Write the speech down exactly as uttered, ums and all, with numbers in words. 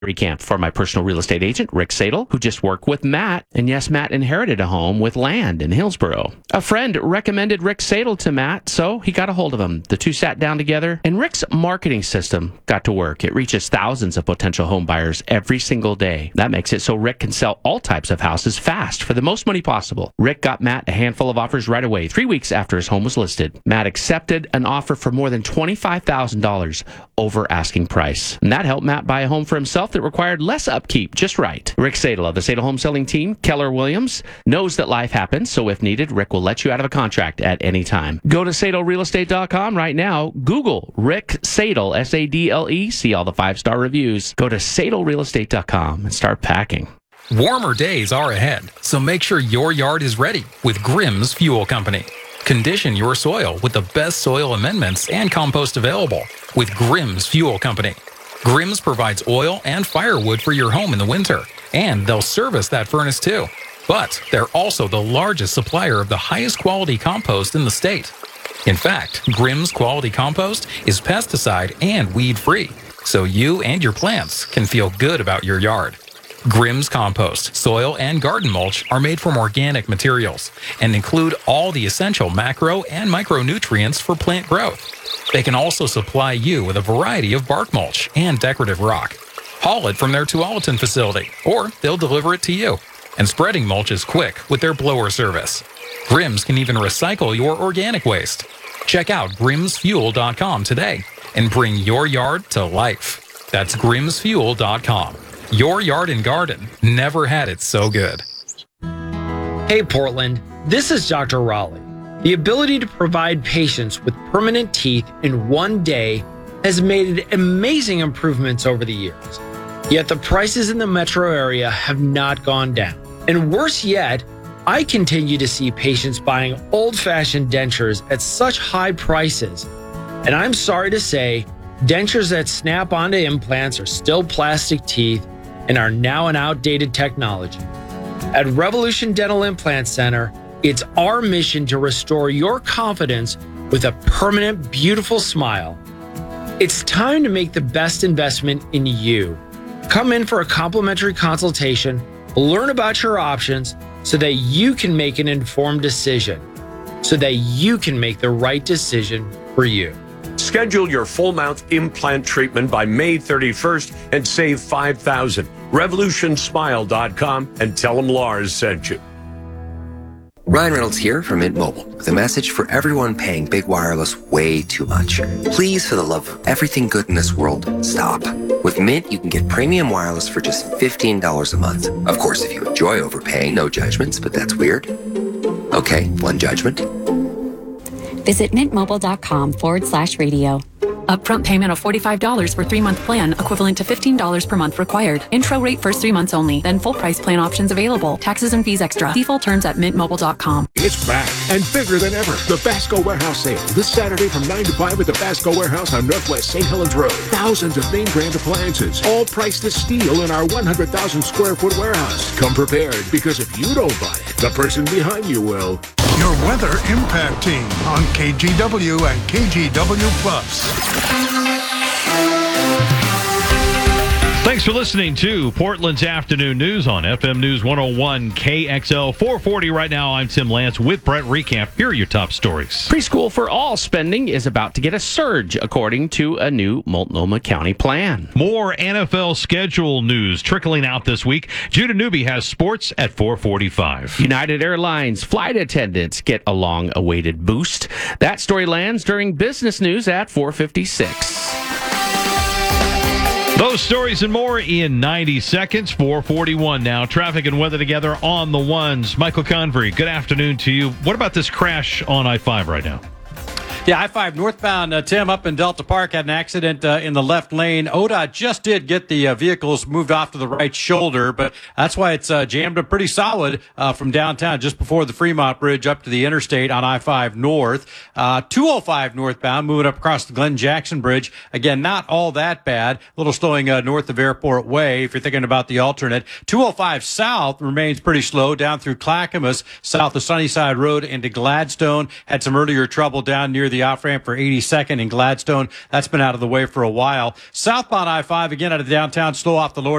Recamp for my personal real estate agent, Rick Sadel, who just worked with Matt. And yes, Matt inherited a home with land in Hillsboro. A friend recommended Rick Sadel to Matt, so he got a hold of him. The two sat down together, and Rick's marketing system got to work. It reaches thousands of potential home buyers every single day. That makes it so Rick can sell all types of houses fast for the most money possible. Rick got Matt a handful of offers right away, three weeks after his home was listed. Matt accepted an offer for more than twenty-five thousand dollars over asking price. And that helped Matt buy a home for himself that required less upkeep, just right. Rick Sadel of the Sadel Home Selling Team, Keller Williams, knows that life happens, so if needed, Rick will let you out of a contract at any time. Go to sadel real estate dot com right now. Google Rick Sadel, S A D L E, see all the five-star reviews. Go to sadel real estate dot com and start packing. Warmer days are ahead, so make sure your yard is ready with Grimm's Fuel Company. Condition your soil with the best soil amendments and compost available with Grimm's Fuel Company. Grimm's provides oil and firewood for your home in the winter, and they'll service that furnace too. But they're also the largest supplier of the highest quality compost in the state. In fact, Grimm's quality compost is pesticide and weed-free, so you and your plants can feel good about your yard. Grimm's compost, soil, and garden mulch are made from organic materials and include all the essential macro and micronutrients for plant growth. They can also supply you with a variety of bark mulch and decorative rock. Haul it from their Tualatin facility, or they'll deliver it to you. And spreading mulch is quick with their blower service. Grimm's can even recycle your organic waste. Check out grims fuel dot com today and bring your yard to life. That's grims fuel dot com. Your yard and garden never had it so good. Hey Portland, this is Doctor Raleigh. The ability to provide patients with permanent teeth in one day has made amazing improvements over the years. Yet the prices in the metro area have not gone down. And worse yet, I continue to see patients buying old-fashioned dentures at such high prices. And I'm sorry to say, dentures that snap onto implants are still plastic teeth and are now an outdated technology. At Revolution Dental Implant Center, it's our mission to restore your confidence with a permanent, beautiful smile. It's time to make the best investment in you. Come in for a complimentary consultation, learn about your options so that you can make an informed decision, so that you can make the right decision for you. Schedule your full mouth implant treatment by May thirty-first and save five thousand dollars. revolution smile dot com and tell them Lars sent you. Ryan Reynolds here from Mint Mobile with a message for everyone paying big wireless way too much. Please, for the love of everything good in this world, stop. With Mint, you can get premium wireless for just fifteen dollars a month. Of course, if you enjoy overpaying, no judgments, but that's weird. Okay, one judgment. Visit mintmobile.com forward slash radio. Upfront payment of forty-five dollars for three-month plan, equivalent to fifteen dollars per month required. Intro rate first three months only, then full price plan options available. Taxes and fees extra. See full terms at mint mobile dot com. It's back and bigger than ever. The Basco Warehouse Sale. This Saturday from nine to five at the Basco Warehouse on Northwest Saint Helens Road. Thousands of name brand appliances, all priced as steel in our one hundred thousand square foot warehouse. Come prepared, because if you don't buy it, the person behind you will. Your Weather Impact Team on K G W and K G W Plus. Thanks for listening to Portland's Afternoon News on F M News one oh one K X L four forty. Right now, I'm Tim Lance with Brett Recamp. Here are your top stories. Preschool for All spending is about to get a surge, according to a new Multnomah County plan. More N F L schedule news trickling out this week. Judah Newby has sports at four forty-five. United Airlines flight attendants get a long-awaited boost. That story lands during business news at four fifty-six. Those stories and more in ninety seconds. four forty-one now. Traffic and weather together on the ones. Michael Convery, good afternoon to you. What about this crash on I five right now? Yeah, I five northbound, uh, Tim, up in Delta Park, had an accident uh, in the left lane. O D O T just did get the uh, vehicles moved off to the right shoulder, but that's why it's uh, jammed up pretty solid uh, from downtown just before the Fremont Bridge up to the interstate on I five north. Uh, two oh five northbound, moving up across the Glen Jackson Bridge. Again, not all that bad. A little slowing uh, north of Airport Way if you're thinking about the alternate. two oh five south remains pretty slow down through Clackamas, south of Sunnyside Road into Gladstone. Had some earlier trouble down near the off-ramp for eighty-second in Gladstone. That's been out of the way for a while. Southbound I five, again, out of downtown, slow off the lower